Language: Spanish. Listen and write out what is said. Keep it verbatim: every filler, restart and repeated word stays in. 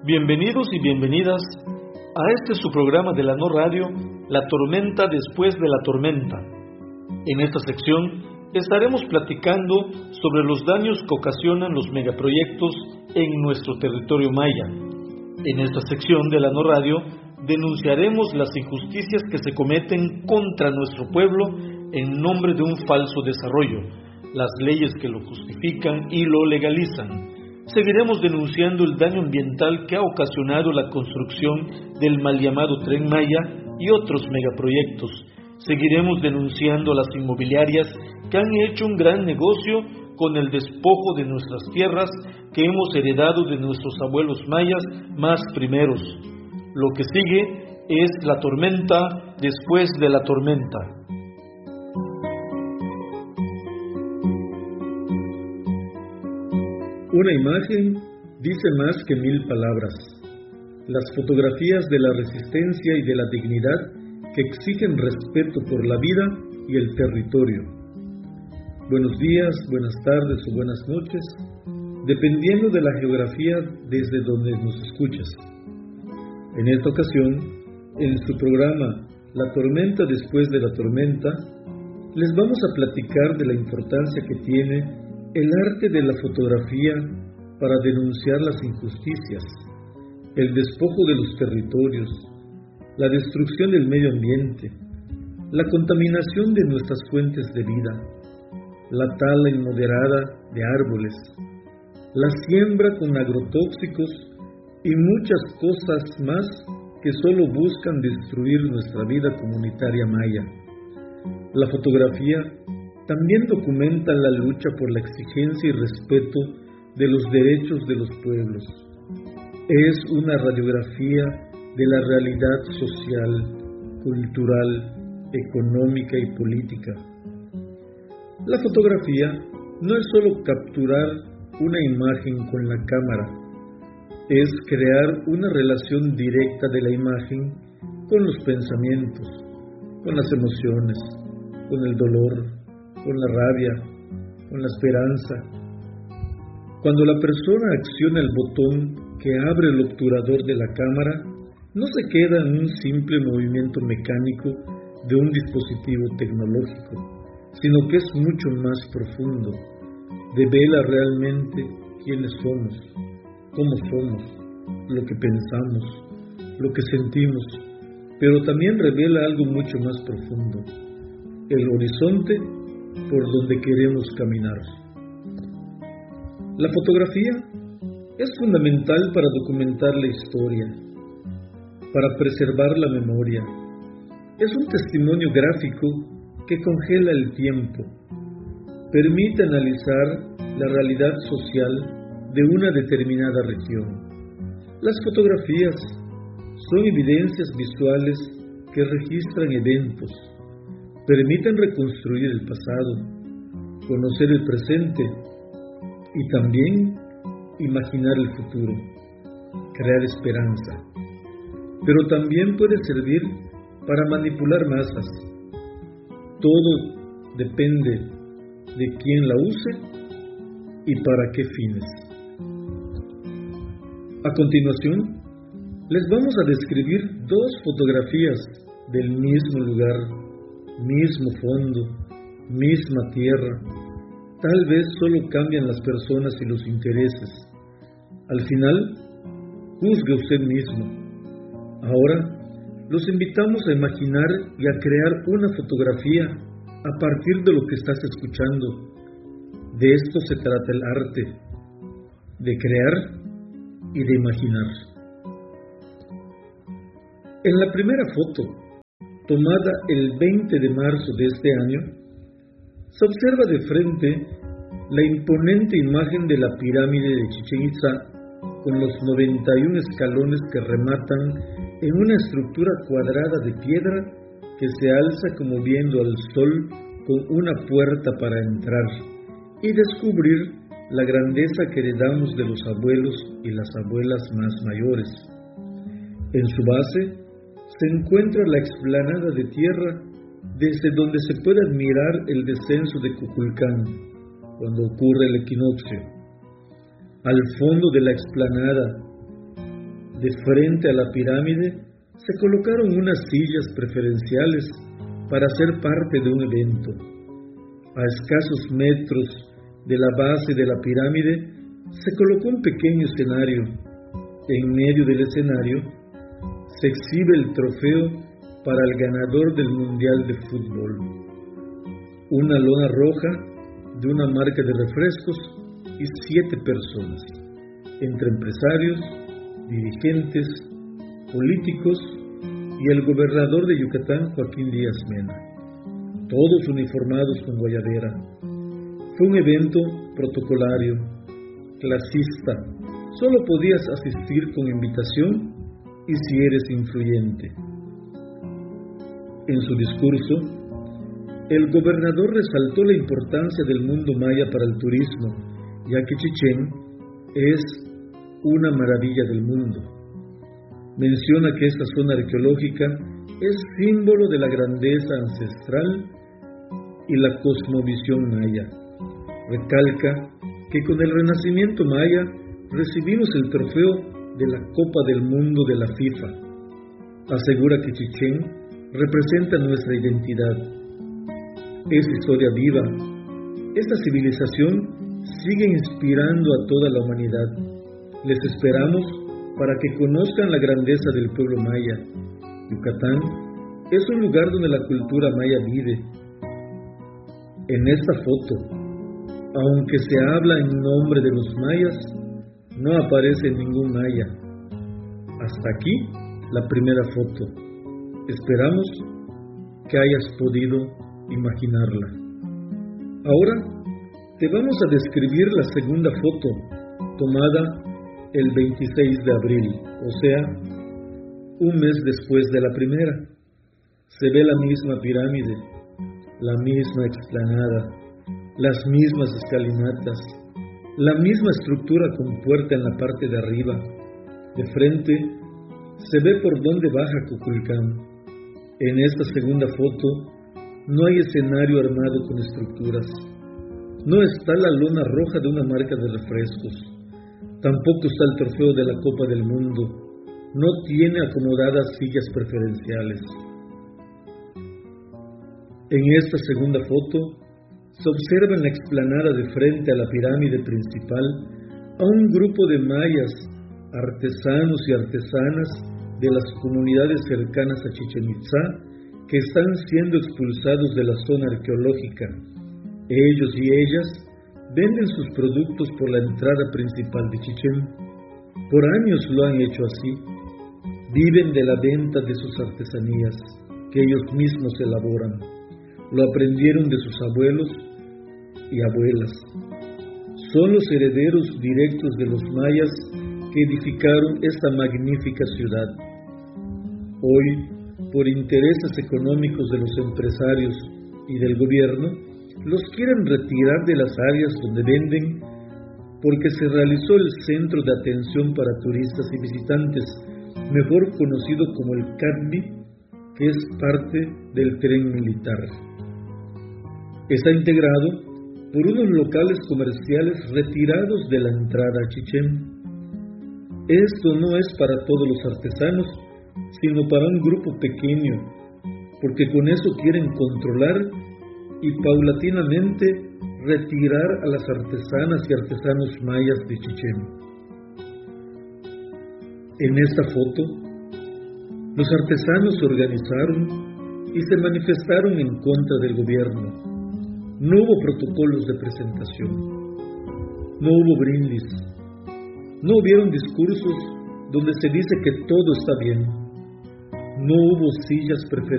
Bienvenidos y bienvenidas a este su programa de la No Radio, La Tormenta después de la Tormenta. En esta sección estaremos platicando sobre los daños que ocasionan los megaproyectos en nuestro territorio maya. En esta sección de la No Radio denunciaremos las injusticias que se cometen contra nuestro pueblo en nombre de un falso desarrollo, las leyes que lo justifican y lo legalizan. Seguiremos denunciando el daño ambiental que ha ocasionado la construcción del mal llamado Tren Maya y otros megaproyectos. Seguiremos denunciando las inmobiliarias que han hecho un gran negocio con el despojo de nuestras tierras que hemos heredado de nuestros abuelos mayas más primeros. Lo que sigue es la tormenta después de la tormenta. Una imagen dice más que mil palabras. Las fotografías de la resistencia y de la dignidad que exigen respeto por la vida y el territorio. Buenos días, buenas tardes o buenas noches, dependiendo de la geografía desde donde nos escuchas. En esta ocasión, en su programa La Tormenta después de la Tormenta, les vamos a platicar de la importancia que tiene el arte de la fotografía para denunciar las injusticias, el despojo de los territorios, la destrucción del medio ambiente, la contaminación de nuestras fuentes de vida, la tala inmoderada de árboles, la siembra con agrotóxicos y muchas cosas más que solo buscan destruir nuestra vida comunitaria maya. La fotografía también documenta la lucha por la exigencia y respeto de los derechos de los pueblos. Es una radiografía de la realidad social, cultural, económica y política. La fotografía no es solo capturar una imagen con la cámara, es crear una relación directa de la imagen con los pensamientos, con las emociones, con el dolor, con la rabia, con la esperanza. Cuando la persona acciona el botón que abre el obturador de la cámara, no se queda en un simple movimiento mecánico de un dispositivo tecnológico, sino que es mucho más profundo. Devela realmente quiénes somos, cómo somos, lo que pensamos, lo que sentimos, pero también revela algo mucho más profundo, el horizonte por donde queremos caminar. La fotografía es fundamental para documentar la historia, para preservar la memoria. Es un testimonio gráfico que congela el tiempo, permite analizar la realidad social de una determinada región. Las fotografías son evidencias visuales que registran eventos, permiten reconstruir el pasado, conocer el presente y también imaginar el futuro, crear esperanza. Pero también puede servir para manipular masas. Todo depende de quién la use y para qué fines. A continuación, les vamos a describir dos fotografías del mismo lugar, mismo fondo, misma tierra. Tal vez solo cambian las personas y los intereses. Al final, juzgue usted mismo. Ahora, los invitamos a imaginar y a crear una fotografía a partir de lo que estás escuchando. De esto se trata el arte, de crear y de imaginar. En la primera foto, tomada el veinte de marzo de este año, se observa de frente la imponente imagen de la pirámide de Chichén Itzá con los noventa y un escalones que rematan en una estructura cuadrada de piedra que se alza como viendo al sol con una puerta para entrar y descubrir la grandeza que heredamos de los abuelos y las abuelas más mayores. En su base se encuentra la explanada de tierra desde donde se puede admirar el descenso de Kukulcán cuando ocurre el equinoccio. Al fondo de la explanada De frente a la pirámide se colocaron unas sillas preferenciales para ser parte de un evento. A escasos metros de la base de la pirámide se colocó un pequeño escenario. En medio del escenario se exhibe el trofeo para el ganador del Mundial de Fútbol. Una lona roja de una marca de refrescos y siete personas, entre empresarios, dirigentes, políticos y el gobernador de Yucatán, Joaquín Díaz Mena, todos uniformados con guayabera. Fue un evento protocolario, clasista. Solo podías asistir con invitación y si eres influyente. En su discurso, el gobernador resaltó la importancia del mundo maya para el turismo, ya que Chichén es una maravilla del mundo. Menciona que esta zona arqueológica es símbolo de la grandeza ancestral y la cosmovisión maya. Recalca que con el renacimiento maya recibimos el trofeo de la Copa del Mundo de la FIFA. Asegura que Chichén representa nuestra identidad. Es historia viva. Esta civilización sigue inspirando a toda la humanidad. Les esperamos para que conozcan la grandeza del pueblo maya. Yucatán es un lugar donde la cultura maya vive. En esta foto, aunque se habla en nombre de los mayas, no aparece ningún maya. Hasta aquí la primera foto. Esperamos que hayas podido imaginarla. Ahora te vamos a describir la segunda foto, tomada el veintiséis de abril, o sea, un mes después de la primera. Se ve la misma pirámide, la misma explanada, las mismas escalinatas, la misma estructura con puerta en la parte de arriba. De frente se ve por dónde baja Kukulcán. En esta segunda foto no hay escenario armado con estructuras. No está la lona roja de una marca de refrescos. Tampoco está el trofeo de la Copa del Mundo. No tiene acomodadas sillas preferenciales. En esta segunda foto se observa en la explanada de frente a la pirámide principal a un grupo de mayas, artesanos y artesanas de las comunidades cercanas a Chichén Itzá que están siendo expulsados de la zona arqueológica. Ellos y ellas venden sus productos por la entrada principal de Chichén. Por años lo han hecho así. Viven de la venta de sus artesanías, que ellos mismos elaboran. Lo aprendieron de sus abuelos y abuelas. Son los herederos directos de los mayas que edificaron esta magnífica ciudad. Hoy, por intereses económicos de los empresarios y del gobierno, los quieren retirar de las áreas donde venden porque se realizó el centro de atención para turistas y visitantes, mejor conocido como el CATBI, que es parte del tren militar. Está integrado por unos locales comerciales retirados de la entrada a Chichén. Esto no es para todos los artesanos, sino para un grupo pequeño, porque con eso quieren controlar y paulatinamente retirar a las artesanas y artesanos mayas de Chichén. En esta foto, los artesanos se organizaron y se manifestaron en contra del gobierno. No hubo protocolos de presentación, no hubo brindis, no hubieron discursos donde se dice que todo está bien, no hubo sillas preferenciales